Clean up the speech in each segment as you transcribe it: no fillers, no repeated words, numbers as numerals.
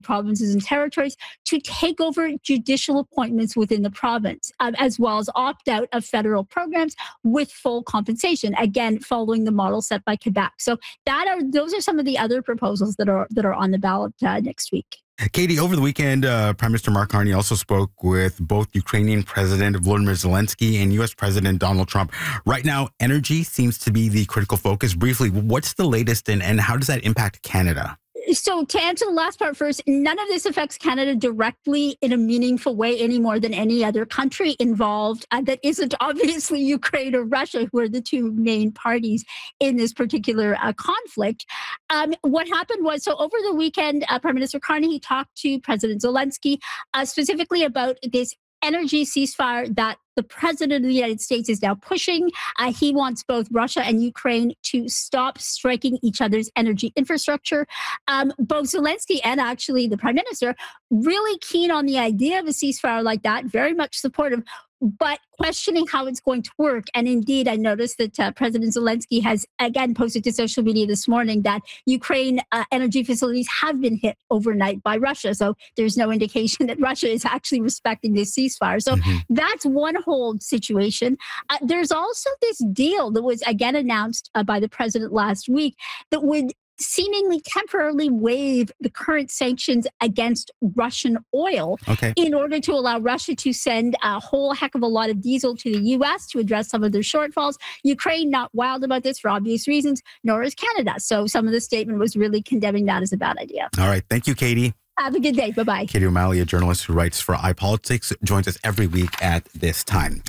provinces and territories to take over judicial appointments within the province, as well as opt out of federal programs with full compensation, again, following the model set by Quebec. So those are some of the other proposals that are on the ballot next week. Katie, over the weekend, Prime Minister Mark Carney also spoke with both Ukrainian President Volodymyr Zelensky and U.S. President Donald Trump. Right now, energy seems to be the critical focus. Briefly, what's the latest and how does that impact Canada? So to answer the last part first, none of this affects Canada directly in a meaningful way any more than any other country involved that isn't obviously Ukraine or Russia, who are the two main parties in this particular conflict. What happened was, so over the weekend, Prime Minister Carney, he talked to President Zelensky specifically about this energy ceasefire that the president of the United States is now pushing. He wants both Russia and Ukraine to stop striking each other's energy infrastructure. Both Zelensky and actually the prime minister really keen on the idea of a ceasefire like that, very much supportive, but questioning how it's going to work. And indeed, I noticed that President Zelensky has again posted to social media this morning that Ukraine energy facilities have been hit overnight by Russia. So there's no indication that Russia is actually respecting this ceasefire. So that's one whole situation. There's also this deal that was again announced by the president last week that would seemingly temporarily waive the current sanctions against Russian oil in order to allow Russia to send a whole heck of a lot of diesel to the U.S. to address some of their shortfalls. Ukraine, not wild about this for obvious reasons, nor is Canada. So some of the statement was really condemning that as a bad idea. All right. Thank you, Katie. Have a good day. Bye-bye. Katie O'Malley, a journalist who writes for iPolitics, joins us every week at this time.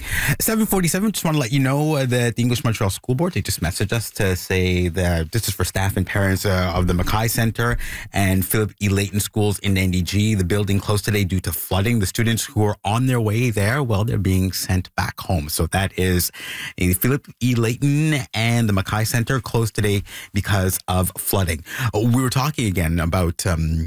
7:47, just want to let you know that the English Montreal School Board, they just messaged us to say that this is for staff and parents of the Mackay Centre and Philip E. Layton schools in NDG. The building closed today due to flooding. The students who are on their way there, well, they're being sent back home. So that is Philip E. Layton and the Mackay Centre closed today because of flooding. We were talking again about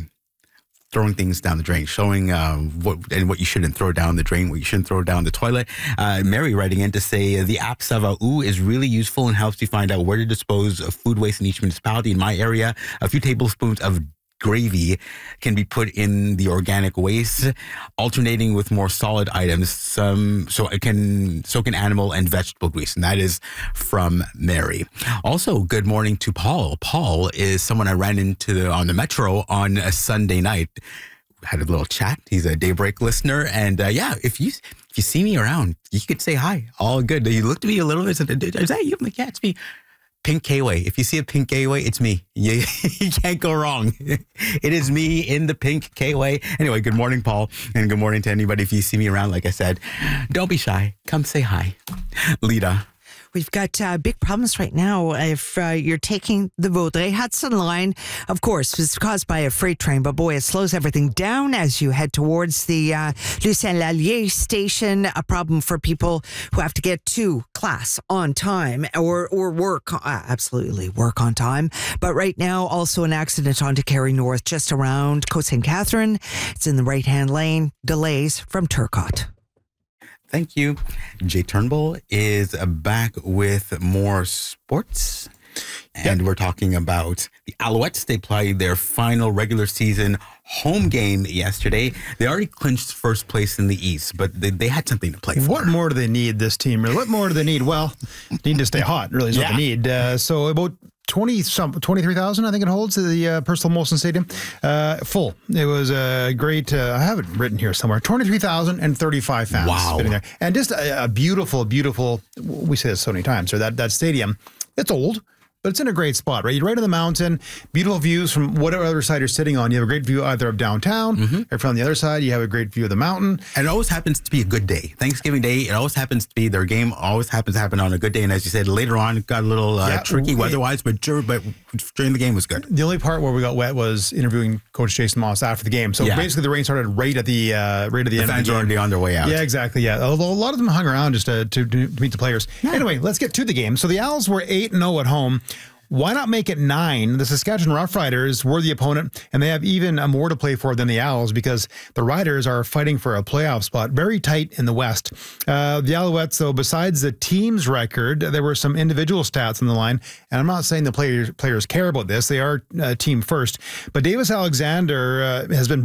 throwing things down the drain, showing what you shouldn't throw down the drain, what you shouldn't throw down the toilet. Mary writing in to say the app Sava'u is really useful and helps you find out where to dispose of food waste in each municipality. In my area, a few tablespoons of gravy can be put in the organic waste, alternating with more solid items. So can animal and vegetable grease. And that is from Mary. Also, good morning to Paul. Paul is someone I ran into on the metro on a Sunday night. Had a little chat. He's a Daybreak listener. And if you see me around, you could say hi. All good. He looked at me a little bit and said, is that you? I'm like, yeah, it's me. Pink K-Way. If you see a pink K-Way, it's me. You can't go wrong. It is me in the pink K-Way. Anyway, good morning, Paul. And good morning to anybody. If you see me around, like I said, don't be shy. Come say hi. Lita. We've got big problems right now. If you're taking the Vaudreuil-Hudson line, of course, it's caused by a freight train, but boy, it slows everything down as you head towards the Lucien Lallier station. A problem for people who have to get to class on time or work, absolutely work on time. But right now, also an accident onto Carey North, just around Côte St. Catherine. It's in the right-hand lane. Delays from Turcotte. Thank you. Jay Turnbull is back with more sports. And we're talking about the Alouettes. They played their final regular season home game yesterday. They already clinched first place in the East, but they had something to play for. What more do they need, this team? What more do they need? Well, need to stay hot, really is what they need. So about 23,000, I think it holds, the Percival Molson Stadium. Full. It was a great, I have it written here somewhere, 23,035 fans sitting there. And just a beautiful, we say this so many times, so that stadium, it's old, but it's in a great spot, right? You're right on the mountain, beautiful views from whatever other side you're sitting on. You have a great view either of downtown or from the other side, you have a great view of the mountain. And it always happens to be a good day. Thanksgiving Day, it always happens to be, their game always happens to happen on a good day. And as you said, later on, it got a little tricky weather-wise, but during the game was good. The only part where we got wet was interviewing Coach Jason Moss after the game. So basically the rain started right at the end of the game. The fans are already on their way out. Yeah, exactly, yeah. Although a lot of them hung around just to meet the players. Anyway, let's get to the game. So the Owls were 8-0 at home Why not make it 9? The Saskatchewan Roughriders were the opponent, and they have even more to play for than the Owls because the Riders are fighting for a playoff spot, very tight in the West. The Alouettes, though, besides the team's record, there were some individual stats on the line, and I'm not saying the players care about this. They are team first. But Davis Alexander has been